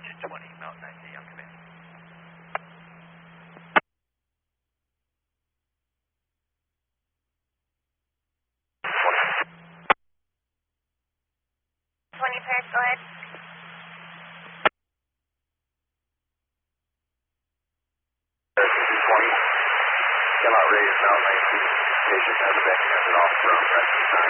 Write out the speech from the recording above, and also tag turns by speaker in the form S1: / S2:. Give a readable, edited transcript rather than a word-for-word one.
S1: Engine 20, Mountain 90, on command.
S2: Paris, go ahead.
S3: Come out, raise Mountain 19. Station has a backing engine off from rescue time.